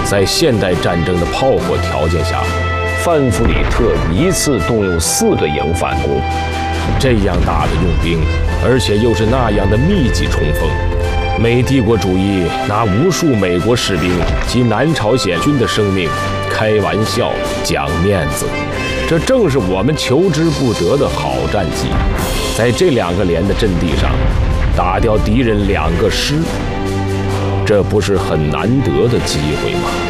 在现代战争的炮火条件下，范弗里特一次动用4个营反攻，这样大的用兵，而且又是那样的密集冲锋，美帝国主义拿无数美国士兵及南朝鲜军的生命开玩笑讲面子，这正是我们求之不得的好战绩。在这2个连的阵地上打掉敌人2个师，这不是很难得的机会吗？